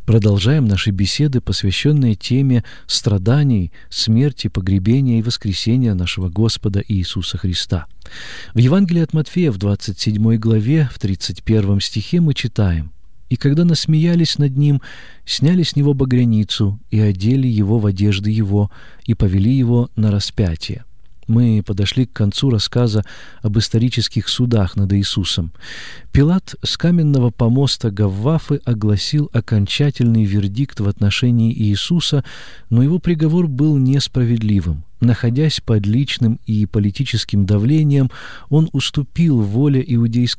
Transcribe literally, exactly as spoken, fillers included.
Продолжаем наши беседы, посвященные теме страданий, смерти, погребения и воскресения нашего Господа Иисуса Христа. В Евангелии от Матфея в двадцать седьмой главе, в тридцать первом стихе мы читаем: «И когда насмеялись над ним, сняли с него багряницу и одели его в одежды его, и повели его на распятие». Мы подошли к концу рассказа об исторических судах над Иисусом. Пилат с каменного помоста Гаввафы огласил окончательный вердикт в отношении Иисуса, но его приговор был несправедливым. Находясь под личным и политическим давлением, он уступил воле иудейского